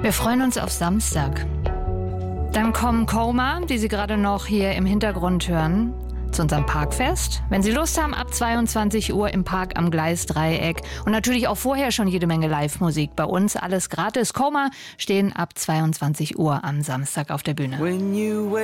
Wir freuen uns auf Samstag. Dann kommen Coma, die Sie gerade noch hier im Hintergrund hören, zu unserem Parkfest. Wenn Sie Lust haben, ab 22 Uhr im Park am Gleisdreieck. Und natürlich auch vorher schon jede Menge Live-Musik. Bei uns alles gratis. Coma stehen ab 22 Uhr am Samstag auf der Bühne.